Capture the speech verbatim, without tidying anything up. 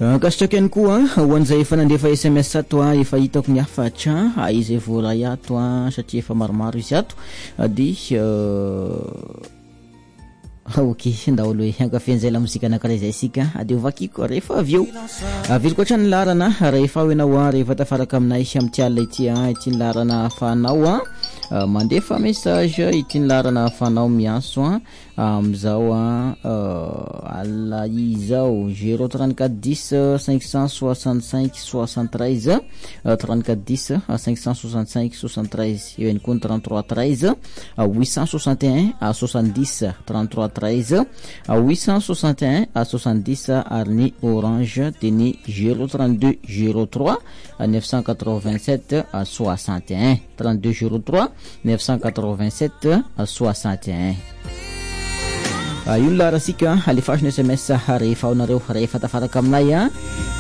Kasitrak ihany koa ho an'izay efa nandefa S M S ato a efa hitako ny afatra izy voaray ato a satria efa maromaro izy ato dia ok ndaholo hoe hankafen'izay la mozika anankiray izay isika dia ovakiko rehefa avy eo avily koa trany larana rehefa hoenao a rehefa tafaraka aminay amin'ny alina ity a ity ny larana ahafahanao a mandefa message ity ny larana ahafahanao miaso a amizao a ala izao zéro trente-quatre dix cinq cent soixante-cinq soixante-treize trente-quatre dix cinq cent soixante-cinq soixante-treize eo ihany koa ny trente-trois treize huit cent soixante et un soixante-dix trente-trois treize huit cent soixante et un soixante-dix ary ny orange dia ny zéro trente-deux zéro trois neuf cent quatre-vingt-sept soixante et un trente-deux zéro trois neuf cent quatre-vingt-sept soixante et un. Io lara sika alefasina S M S rehefa ao nareo rehefa tafaraka aminay a